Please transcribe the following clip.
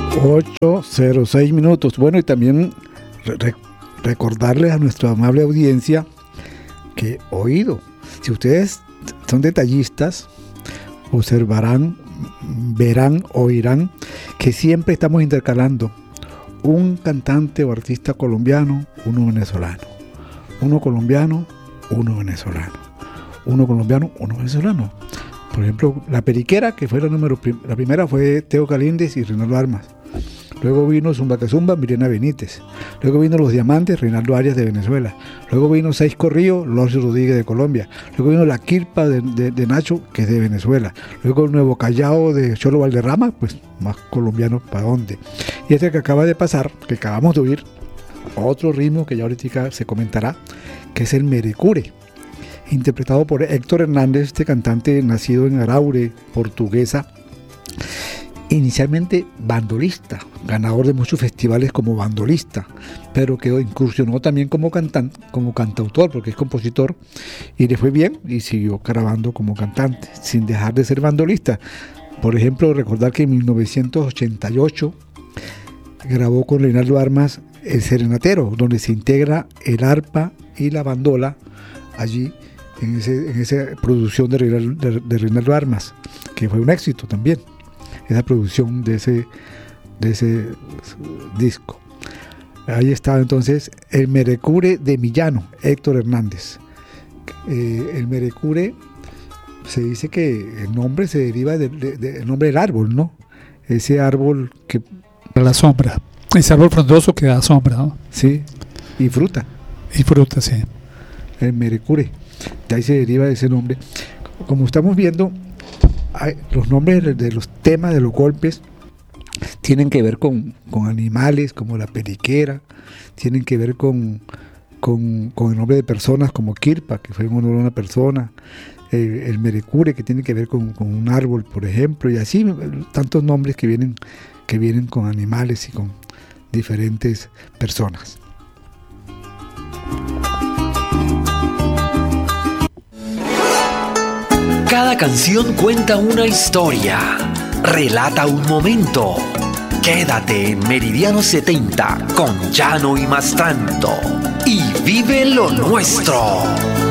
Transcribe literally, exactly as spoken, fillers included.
ocho cero seis minutos. Bueno, y también re recordarles a nuestra amable audiencia que oído, si ustedes son detallistas, observarán, verán, oirán que siempre estamos intercalando un cantante o artista colombiano, uno venezolano, uno colombiano, uno venezolano, uno colombiano, uno venezolano. Por ejemplo, La Periquera, que fue la número prim la primera, fue Teo Galíndez y Reinaldo Armas. Luego vino Zumba que Zumba, Mirena Benítez. Luego vino Los Diamantes, Reinaldo Arias de Venezuela. Luego vino Seis Corrillo, Lorcio Rodríguez de Colombia. Luego vino La Quirpa de, de, de Nacho, que es de Venezuela. Luego el Nuevo Callao de Cholo Valderrama, pues más colombiano para dónde. Y este que acaba de pasar, que acabamos de oír, otro ritmo que ya ahorita se comentará, que es el Merecure, interpretado por Héctor Hernández, este cantante nacido en Araure, portuguesa, inicialmente bandolista, ganador de muchos festivales como bandolista, pero que incursionó también como cantante, como cantautor, porque es compositor, y le fue bien y siguió grabando como cantante, sin dejar de ser bandolista. Por ejemplo, recordar que en mil novecientos ochenta y ocho grabó con Reinaldo Armas El Serenatero, donde se integra el arpa y la bandola allí en, ese, en esa producción de Reinaldo, de, de Reinaldo Armas, que fue un éxito también, esa producción de ese, de ese disco. Ahí estaba entonces el Merecure de Millano, Héctor Hernández. Eh, el Merecure, se dice que el nombre se deriva del de, de, nombre del árbol, ¿no? Ese árbol que... La sombra, ese árbol frondoso que da sombra, ¿no? Sí, y fruta. Y fruta, sí. El Merecure, de ahí se deriva ese nombre. Como estamos viendo, hay, los nombres de los temas de los golpes tienen que ver con, con animales como la periquera, tienen que ver con, con, con el nombre de personas como Quirpa, que fue en honor a una persona, eh, el Merecure, que tiene que ver con, con un árbol, por ejemplo, y así tantos nombres que vienen, que vienen con animales y con diferentes personas. Cada canción cuenta una historia, relata un momento. Quédate en Meridiano setenta con Llano y Mastranto y vive lo nuestro.